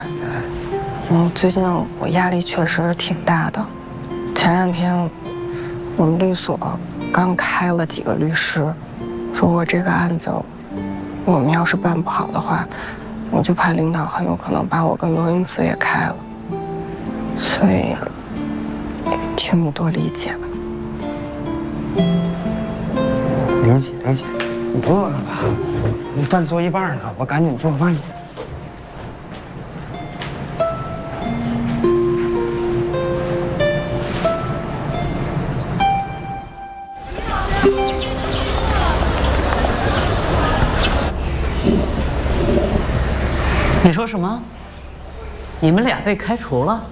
最近我压力确实挺大的。前2天我们律所刚开了几个律师，如果这个案子我们要是办不好的话，我就怕领导很有可能把我跟罗英子也开了。所以，请你多理解吧。 理解理解，你饿了吧？你饭做一半呢，我赶紧做饭去。 你说什么？你们俩被开除了？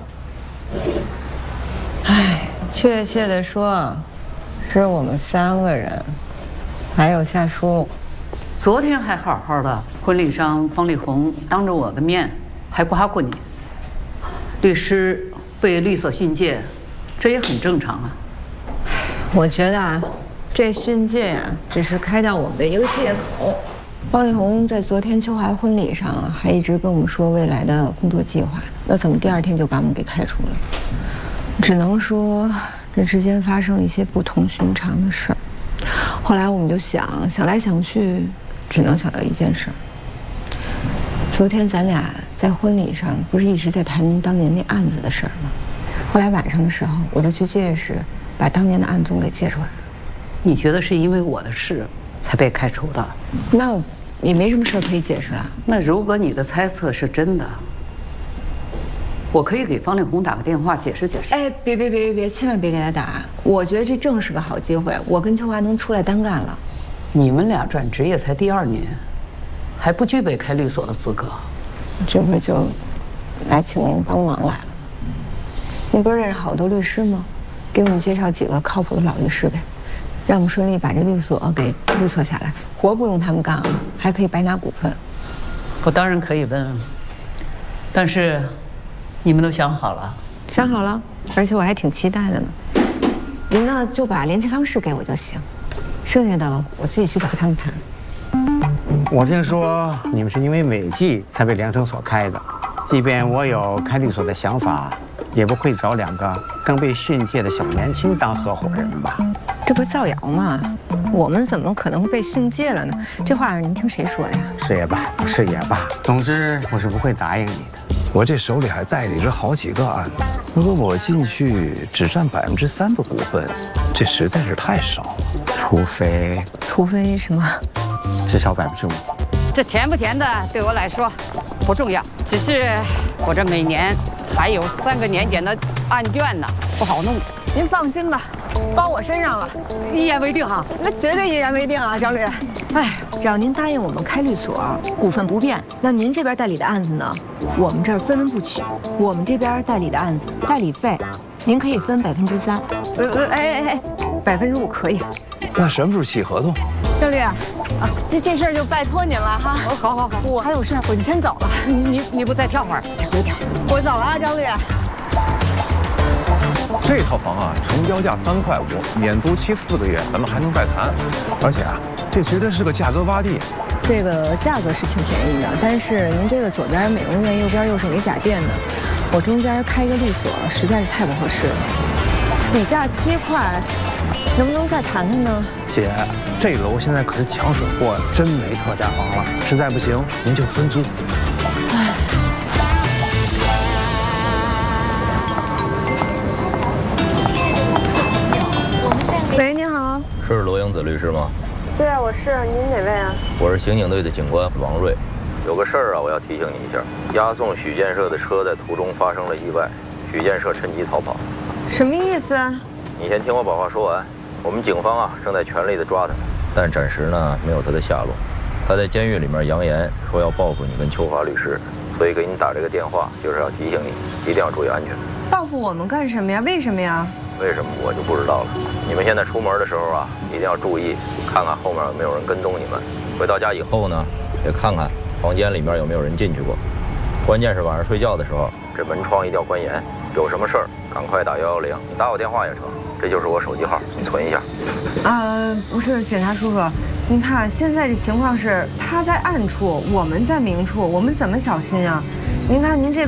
哎，确切的说，是我们3个人，还有夏叔。 昨天还好好的，婚礼上方力宏当着我的面还夸过你。律师被律所训诫，这也很正常啊。 我觉得啊，这训诫啊，只是开导我们的一个借口。方力宏在昨天秋华婚礼上还一直跟我们说未来的工作计划，那怎么第2天就把我们给开除了？只能说这之间发生了一些不同寻常的事儿。后来我们就想来想去，只能想到一件事儿。昨天咱俩在婚礼上不是一直在谈您当年那案子的事儿吗？后来晚上的时候，我就去借阅室把当年的案宗给借出来了。 你觉得是因为我的事才被开除的？ 那也没什么事儿可以解释啊。 那如果你的猜测是真的，我可以给方力宏打个电话解释解释。 哎，别，千万别给他打！我觉得这正是个好机会，我跟秋华能出来单干了。 你们俩转职业才第2年，还不具备开律所的资格。 这不就来请您帮忙来了？您不是认识好多律师吗？给我们介绍几个靠谱的老律师呗，让我们顺利把这律所给注册下来，活不用他们干了，还可以白拿股份。 我当然可以问，但是你们都想好了？ 想好了，而且我还挺期待的呢。您呢就把联系方式给我就行，剩下的我自己去找他们谈。 我听说你们是因为违纪才被联成所开的，即便我有开律所的想法，也不会找2个刚被训诫的小年轻当合伙人吧？ 这不是造谣吗？我们怎么可能被训诫了呢？这话您听谁说的呀？ 是也罢，不是也罢，总之我是不会答应你的。 我这手里还代理着好几个案子，如果我进去只占3%的股份，这实在是太少了。 除非什么？ 至少5%。 这甜不甜的对我来说不重要，只是我这每年还有3个年检的案卷呢，不好弄。 您放心吧，包我身上了， 一言为定哈。 那绝对一言为定啊，张律。哎，只要您答应我们开律所，股份不变，那您这边代理的案子呢，我们这儿分文不取。我们这边代理的案子，代理费您可以分3%。5%可以。 那什么时候起合同？ 张律啊，这事儿就拜托您了哈。 好， 我还有事，我就先走了。 你不再跳会儿？ 别跳，我走了啊，张律。 这套房啊，成交价3.5块，免租期4个月，咱们还能再谈。而且啊，这绝对是个价格洼地。 这个价格是挺便宜的，但是您这个左边美容院，右边又是美甲店的，我中间开一个律所，实在是太不合适了。底价7块，能不能再谈谈呢？ 姐，这楼现在可是抢手货呀，真没特价房了。实在不行，您就分租。 唉。喂，您好， 是罗英子律师吗？ 对啊，我是。您哪位啊？ 我是刑警队的警官王瑞。有个事儿啊，我要提醒你一下。押送许建设的车在途中发生了意外，许建设趁机逃跑。 什么意思啊？ 你先听我把话说完。我们警方啊正在全力的抓他，但暂时呢没有他的下落。他在监狱里面扬言说要报复你跟秋华律师，所以给你打这个电话就是要提醒你一定要注意安全。 报复我们干什么呀？为什么呀？ 为什么我就不知道了。你们现在出门的时候啊，一定要注意，看看后面有没有人跟踪你们。回到家以后呢，也看看房间里面有没有人进去过。关键是晚上睡觉的时候，这门窗一定要关严。有什么事儿，赶快打110，你打我电话也成。这就是我手机号，你存一下。 不是，警察叔叔，您看现在这情况是他在暗处，我们在明处，我们怎么小心啊？ 您看您这。